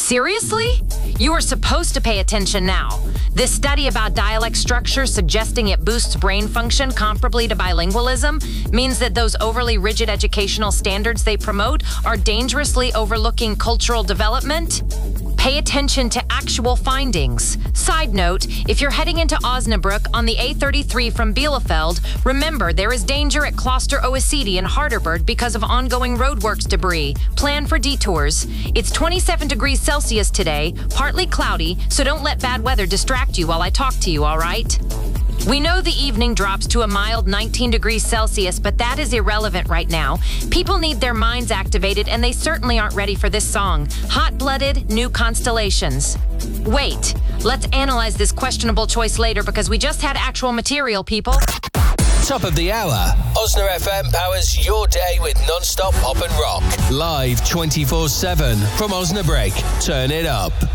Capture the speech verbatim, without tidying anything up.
Seriously? You are supposed to pay attention now. This study about dialect structure suggesting it boosts brain function comparably to bilingualism means that those overly rigid educational standards they promote are dangerously overlooking cultural development. Pay attention to actual findings. Side note, if you're heading into Osnabrück on the A thirty-three from Bielefeld, remember there is danger at Kloster Oecidi and Harderberg because of ongoing roadworks debris. Plan for detours. It's twenty-seven degrees Celsius today, partly cloudy, so don't let bad weather distract you while I talk to you, all right? We know the evening drops to a mild nineteen degrees Celsius, but that is irrelevant right now. People need their minds activated, and they certainly aren't ready for this song. Hot-blooded, new constellations. Wait, let's analyze this questionable choice later because we just had actual material, people. Top of the hour. Osna F M powers your day with non-stop pop and rock. Live twenty-four seven from Osnabrück. Turn it up.